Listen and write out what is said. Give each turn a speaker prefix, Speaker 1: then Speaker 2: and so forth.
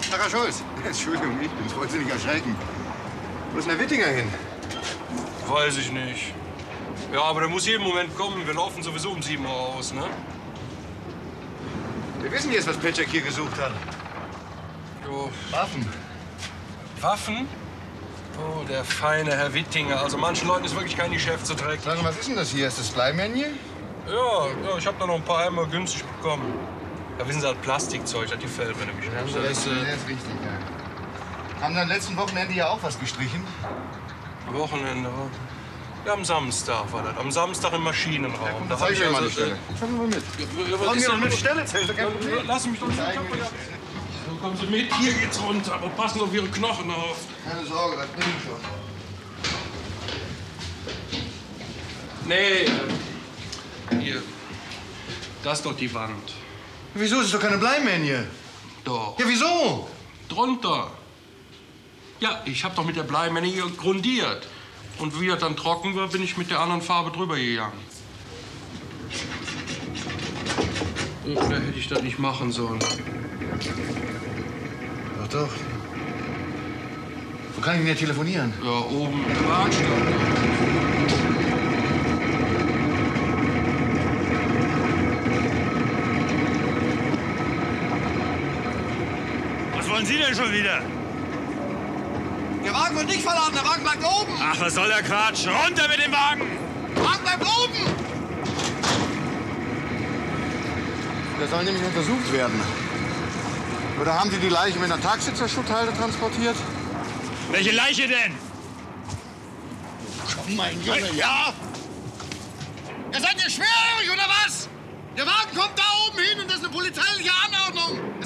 Speaker 1: Herr Scholz, Entschuldigung, ich bin's. Wollte Sie nicht erschrecken. Wo ist denn der Wittinger hin?
Speaker 2: Weiß ich nicht. Ja, aber der muss jeden Moment kommen. Wir laufen sowieso um 7 Uhr aus, ne?
Speaker 1: Wir wissen jetzt, was Petschek hier gesucht hat.
Speaker 2: Jo.
Speaker 1: Waffen.
Speaker 2: Waffen? Oh, der feine Herr Wittinger. Also manchen Leuten ist wirklich kein Geschäft zu träglich.
Speaker 1: Sagen Sie, was ist denn das hier? Ist das Bleimännchen?
Speaker 2: Ja, ich habe da noch ein paar Eimer günstig bekommen. Ja, wissen Sie, das Plastikzeug, das gefällt mir nämlich
Speaker 1: Ja,
Speaker 2: nicht.
Speaker 1: das ist richtig, ja. Haben Sie am letzten Wochenende ja auch was gestrichen?
Speaker 2: Wochenende? Ja, am Samstag war das. Am Samstag im Maschinenraum.
Speaker 1: Da zeig ich mir mal die Stelle. Kommen Sie mal mit.
Speaker 2: Kommen
Speaker 1: Sie mit Stelle, zählt doch kein Problem.
Speaker 2: Lass mich doch nicht. So, kommen Sie mit. Hier geht's runter. Aber passen auf Ihre Knochen auf.
Speaker 1: Keine Sorge, das bringt schon.
Speaker 2: Nee, hier. Das ist doch die Wand.
Speaker 1: Wieso? Es ist doch keine Bleimännchen.
Speaker 2: Doch.
Speaker 1: Ja, wieso?
Speaker 2: Drunter. Ja, ich habe doch mit der Bleimänne hier grundiert. Und wie das dann trocken war, bin ich mit der anderen Farbe drüber gegangen. Oder hätte ich das nicht machen sollen?
Speaker 1: Doch, doch. Wo kann ich denn hier telefonieren?
Speaker 2: Ja, oben im Waagstand.
Speaker 3: Was wollen Sie denn schon wieder?
Speaker 4: Der Wagen wird nicht verladen, der Wagen bleibt oben.
Speaker 3: Ach, was soll der Quatsch? Runter mit dem Wagen!
Speaker 4: Der Wagen bleibt oben.
Speaker 1: Der soll nämlich untersucht werden. Oder haben Sie die Leiche mit einer Tagsitzerschutthalde transportiert?
Speaker 3: Welche Leiche denn?
Speaker 4: Mein Junge, ja? Ihr seid ihr schwerhörig, oder was? Der Wagen kommt da oben hin und das ist eine polizeiliche Anordnung.